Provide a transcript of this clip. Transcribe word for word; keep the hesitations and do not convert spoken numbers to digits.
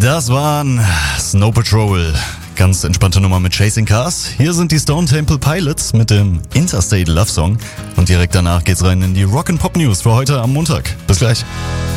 Das waren Snow Patrol. Ganz entspannte Nummer mit Chasing Cars. Hier sind die Stone Temple Pilots mit dem Interstate Love Song. Und direkt danach geht's rein in die Rock and Pop News für heute am Montag. Bis gleich.